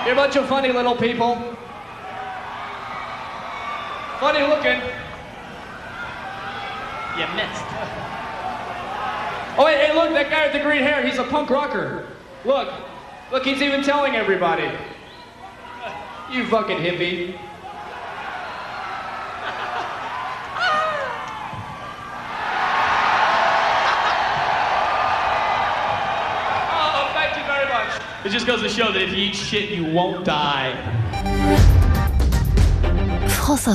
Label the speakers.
Speaker 1: You're a bunch of funny little people. Funny looking.
Speaker 2: You missed.
Speaker 1: Oh, hey, look, that guy with the green hair, he's a punk rocker. Look, he's even telling everybody. You fucking hippie. Oh, thank you very much.
Speaker 2: It just goes to show that if you eat shit, you won't die.
Speaker 3: France